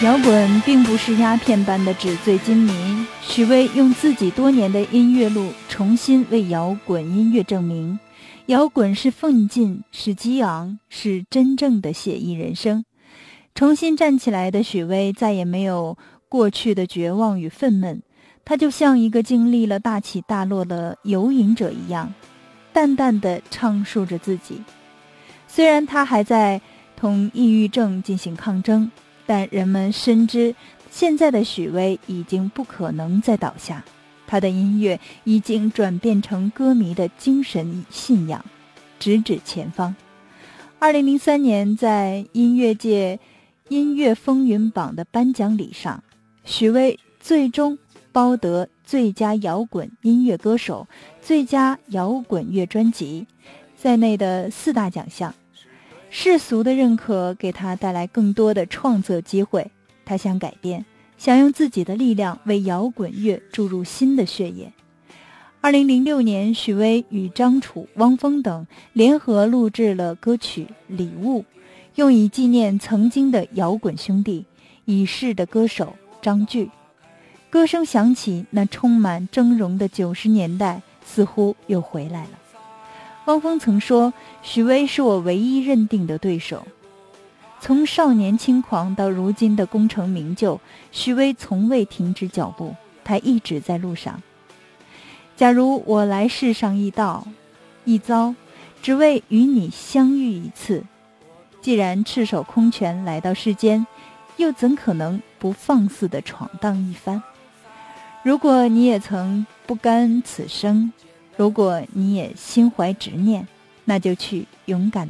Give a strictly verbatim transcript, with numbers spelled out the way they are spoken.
摇滚并不是鸦片般的纸醉金迷，许巍用自己多年的音乐路重新为摇滚音乐证明，摇滚是奋进，是激昂，是真正的写意人生。重新站起来的许巍再也没有过去的绝望与愤懑，他就像一个经历了大起大落的游吟者一样，淡淡地唱述着自己。虽然他还在同抑郁症进行抗争，但人们深知现在的许巍已经不可能再倒下，他的音乐已经转变成歌迷的精神信仰，直指前方。二零零三年在音乐界音乐风云榜的颁奖礼上，许巍最终包得最佳摇滚音乐歌手、最佳摇滚乐专辑在内的四大奖项。世俗的认可给他带来更多的创作机会，他想改变，想用自己的力量为摇滚乐注入新的血液。二零零六年，许巍与张楚、汪峰等联合录制了歌曲《礼物》，用以纪念曾经的摇滚兄弟，已逝的歌手张炬。歌声响起，那充满峥嵘的九十年代似乎又回来了。汪峰曾说，许巍是我唯一认定的对手。从少年轻狂到如今的功成名就，许巍从未停止脚步，他一直在路上。假如我来世上一道一遭，只为与你相遇一次，既然赤手空拳来到世间，又怎可能不放肆地闯荡一番？如果你也曾不甘此生，如果你也心怀执念，那就去勇敢